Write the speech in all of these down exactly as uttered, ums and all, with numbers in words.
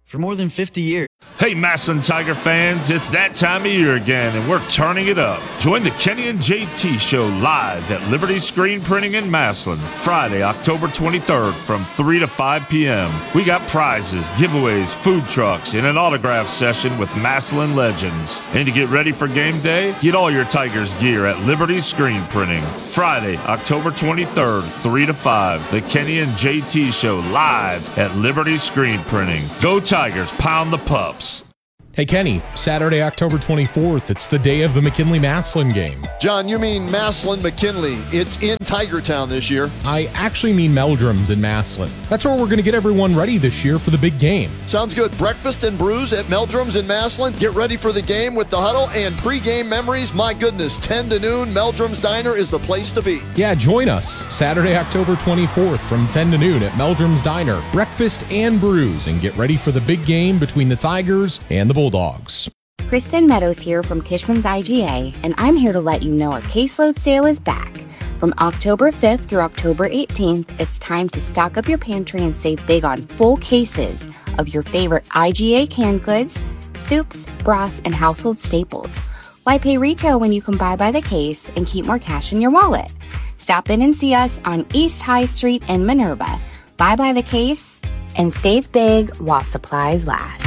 for more than fifty years. Hey, Massillon Tiger fans, it's that time of year again, and we're turning it up. Join the Kenny and J T Show live at Liberty Screen Printing in Massillon, Friday, October twenty-third from three to five p.m. We got prizes, giveaways, food trucks, and an autograph session with Massillon legends. And to get ready for game day, get all your Tigers gear at Liberty Screen Printing. Friday, October twenty-third, three to five, the Kenny and J T Show live at Liberty Screen Printing. Go Tigers, pound the pups. Hey, Kenny, Saturday, October twenty-fourth, it's the day of the McKinley-Massillon game. John, you mean Massillon-McKinley. It's in Tiger Town this year. I actually mean Meldrums in Massillon. That's where we're going to get everyone ready this year for the big game. Sounds good. Breakfast and brews at Meldrums in Massillon. Get ready for the game with the huddle and pregame memories. My goodness, ten to noon, Meldrums Diner is the place to be. Yeah, join us Saturday, October twenty-fourth from ten to noon at Meldrums Diner. Breakfast and brews, and get ready for the big game between the Tigers and the Bulldogs. Bulldogs. Kristen Meadows here from Kishman's I G A, and I'm here to let you know our caseload sale is back. From October fifth through October eighteenth, it's time to stock up your pantry and save big on full cases of your favorite I G A canned goods, soups, broths, and household staples. Why pay retail when you can buy by the case and keep more cash in your wallet? Stop in and see us on East High Street in Minerva. Buy by the case and save big while supplies last.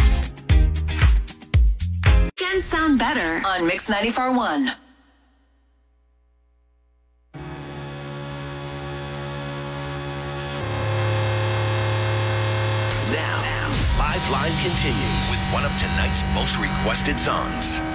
Can sound better on Mix ninety-four point one. Now, Lifeline continues with one of tonight's most requested songs.